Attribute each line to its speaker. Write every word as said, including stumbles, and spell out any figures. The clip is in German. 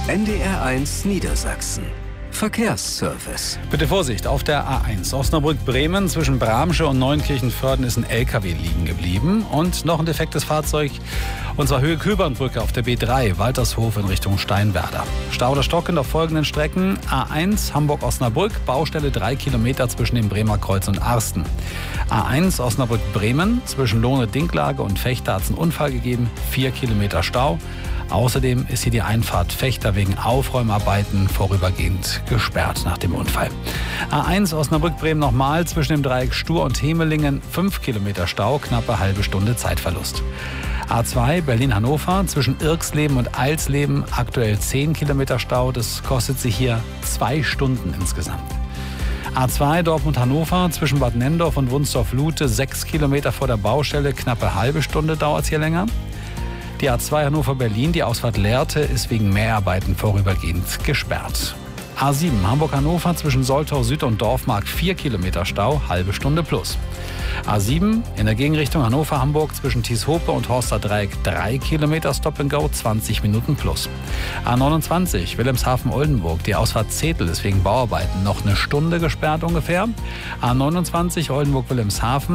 Speaker 1: N D R eins Niedersachsen. Verkehrsservice.
Speaker 2: Bitte Vorsicht, auf der A eins Osnabrück-Bremen zwischen Bramsche und Neunkirchen-Vörden ist ein L K W liegen geblieben und noch ein defektes Fahrzeug, und zwar Höhe Köbernbrücke auf der B drei, Waltershof in Richtung Steinwerder. Stau oder stockend auf folgenden Strecken: A eins Hamburg-Osnabrück, Baustelle drei Kilometer zwischen dem Bremer Kreuz und Arsten. A eins Osnabrück-Bremen zwischen Lohne-Dinklage und Fechter hat es einen Unfall gegeben, vier Kilometer Stau. Außerdem ist hier die Einfahrt Fechter wegen Aufräumarbeiten vorübergehend gesperrt nach dem Unfall. A eins Osnabrück-Bremen nochmal zwischen dem Dreieck Stur und Hemelingen, fünf Kilometer Stau, knappe halbe Stunde Zeitverlust. A zwei Berlin-Hannover zwischen Irxleben und Eilsleben, aktuell zehn Kilometer Stau, das kostet sich hier zwei Stunden insgesamt. A zwei Dortmund-Hannover zwischen Bad Nendorf und Wunsdorf-Lute, sechs Kilometer vor der Baustelle, knappe halbe Stunde dauert es hier länger. Die A zwei Hannover-Berlin, die Ausfahrt Lehrte, ist wegen Mäharbeiten vorübergehend gesperrt. A sieben Hamburg-Hannover zwischen Soltau Süd und Dorfmark, vier Kilometer Stau, halbe Stunde plus. A sieben in der Gegenrichtung Hannover-Hamburg zwischen Thieshope und Horster Dreieck, drei Kilometer Stop and Go, zwanzig Minuten plus. A neunundzwanzig Wilhelmshaven-Oldenburg, die Ausfahrt Zetel ist wegen Bauarbeiten noch eine Stunde gesperrt ungefähr. A neunundzwanzig Oldenburg-Wilhelmshaven